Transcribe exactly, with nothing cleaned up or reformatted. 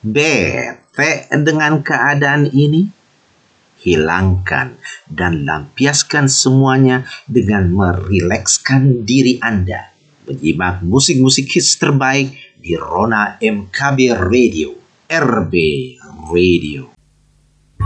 Bete dengan keadaan ini? Hilangkan dan lampiaskan semuanya dengan merilekskan diri Anda. Menyimak musik-musik hits terbaik di Rona M K B Radio, R B Radio.